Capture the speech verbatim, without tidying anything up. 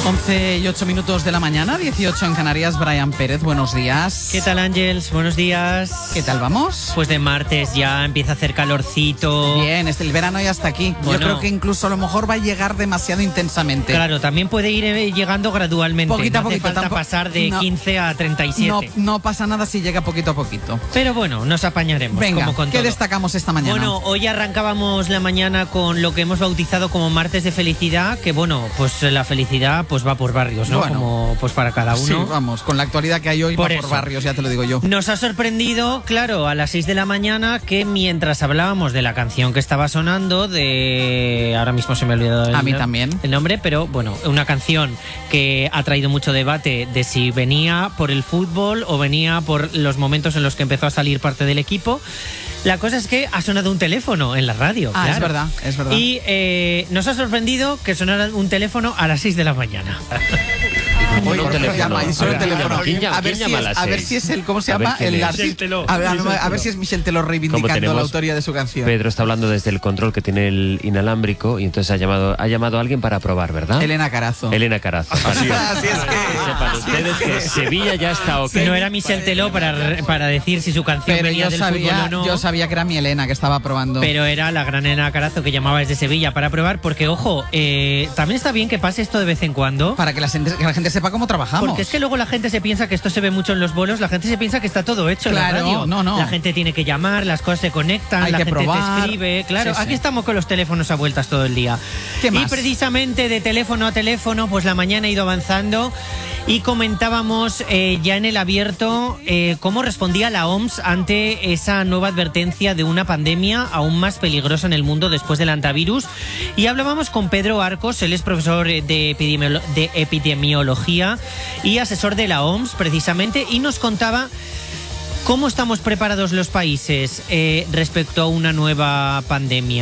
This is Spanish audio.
once y ocho minutos de la mañana, dieciocho en Canarias. Brian Pérez, buenos días. ¿Qué tal, Ángels? Buenos días. ¿Qué tal vamos? Pues de martes ya empieza a hacer calorcito. Bien, este, el verano ya está aquí. Bueno. Yo creo que incluso a lo mejor va a llegar demasiado intensamente. Claro, también puede ir eh, llegando gradualmente. Poquito a no hace poquito, falta tampoco- pasar de no. quince a treinta y siete. No, no pasa nada si llega poquito a poquito. Pero bueno, nos apañaremos. Venga, como con ¿qué todo. destacamos esta mañana? Bueno, hoy arrancábamos la mañana con lo que hemos bautizado como martes de felicidad, que bueno, pues la felicidad pues va por barrios, ¿no? Bueno. Como pues para cada uno. Sí, vamos, con la actualidad que hay hoy Por va por eso. barrios, ya te lo digo yo. Nos ha sorprendido, claro, a las seis de la mañana que mientras hablábamos de la canción que estaba sonando, de... ahora mismo se me ha olvidado el, A mí también. el nombre, pero bueno, una canción que ha traído mucho debate de si venía por el fútbol o venía por los momentos en los que empezó a salir parte del equipo. La cosa es que ha sonado un teléfono en la radio. Ah, claro. es verdad, es verdad. Y eh, nos ha sorprendido que sonara un teléfono a las seis de la mañana. Uy, un teléfono. llama, y suena el ¿Quién teléfono. llama? ¿Quién llama? A ver, ¿Quién si llama es, a las a ver seis? si es el, ¿cómo se A ver llama? quién El es. artista. Michel Teló. A ver, Michel a ver Teló. si es Michel Teló reivindicando la tenemos- autoría de su canción. Pedro está hablando desde el control que tiene el inalámbrico y entonces ha llamado, ha llamado a alguien para probar, ¿verdad? Elena Carazo. Elena Carazo. Así Así es que... sepan ustedes que Sevilla ya está ok. No era Michel Teló para, para decir si su canción Pero venía yo del sabía, fútbol o no. yo sabía que era mi Elena que estaba probando. Pero era la gran Elena Carazo que llamaba desde Sevilla para probar, porque, ojo, eh, también está bien que pase esto de vez en cuando. Para que la, gente, que la gente sepa cómo trabajamos. Porque es que luego la gente se piensa que esto se ve mucho en los bolos, la gente se piensa que está todo hecho Claro, en la radio. no, no. La gente tiene que llamar, las cosas se conectan, Hay la que gente probar. te escribe. Claro, Sí, sí. aquí estamos con los teléfonos a vueltas todo el día. ¿Qué Y más? precisamente de teléfono a teléfono, pues la mañana ha ido avanzando y comentábamos eh, ya en el abierto eh, cómo respondía la O M S ante esa nueva advertencia de una pandemia aún más peligrosa en el mundo después del antivirus. Y hablábamos con Pedro Arcos, él es profesor de, epidemiolo- de epidemiología y asesor de la O M S precisamente, y nos contaba cómo estamos preparados los países eh, respecto a una nueva pandemia.